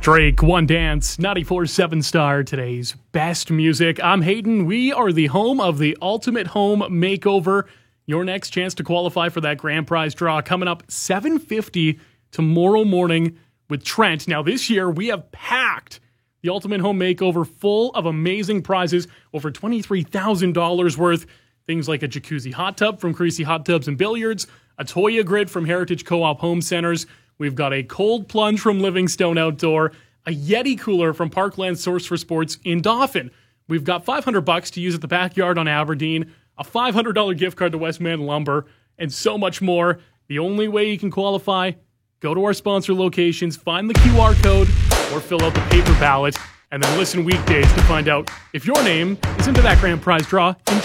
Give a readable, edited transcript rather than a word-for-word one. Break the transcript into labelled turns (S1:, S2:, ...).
S1: Drake, One Dance, 94.7 Star, today's best music. I'm Hayden. We are the home of the Ultimate Home Makeover. Your next chance to qualify for that grand prize draw coming up 7:50 tomorrow morning with Trent. Now this year we have packed the Ultimate Home Makeover full of amazing prizes, over $23,000 worth. Things like a jacuzzi hot tub from Creasy Hot Tubs and Billiards, a Toya grid from Heritage Co-op Home Centers. We've got a cold plunge from Livingstone Outdoor, a Yeti cooler from Parkland Source for Sports in Dauphin. We've got $500 to use at the backyard on Aberdeen, a $500 gift card to Westman Lumber, and so much more. The only way you can qualify, go to our sponsor locations, find the QR code, or fill out the paper ballot, and then listen weekdays to find out if your name is into that grand prize draw in